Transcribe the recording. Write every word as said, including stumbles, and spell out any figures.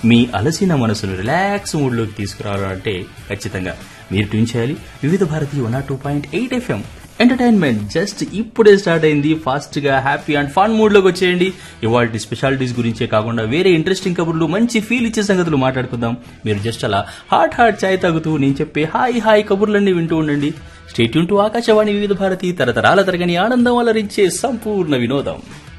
మీ అలసిన మనసును రిలాక్స్ మూడ్లోకి తీసుకురావాలంటే ఖచ్చితంగా మీరు ట్యూన్ చేయాలి వివిధ Bharati one not two point eight FM. Entertainment just ఇప్పుడే స్టార్ట్ అయింది. ఫాస్ట్ గా హ్యాపీ అండ్ ఫన్ మూడ్ లోకి వచ్చేయండి. ఇవాళ స్పెషాలిటీస్ గురించే కాకుండా వేరే ఇంట్రెస్టింగ్ కబుర్లు, మంచి ఫీల్ ఇచ్చే సంగతులు మాట్లాడుకుందాం. మీరు జస్ట్ అలా హాట్ హాట్ చాయ్ తాగుతూ నేను చెప్పే హాయ్ హాయ్ కబుర్లన్నీ వింటూ ఉండండి. స్టే ట్యూన్ టు ఆకాశవాణి వివిధ భారతి, తరతరాల తరగని ఆనందం అలరించే సంపూర్ణ వినోదం.